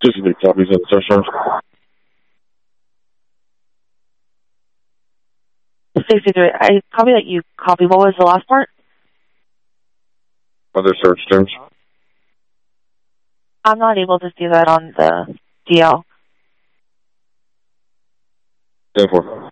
Just need copies of the search terms. Stacy, I copy that you copy. What was the last part? Other search terms. I'm not able to see that on the DL. 10-4.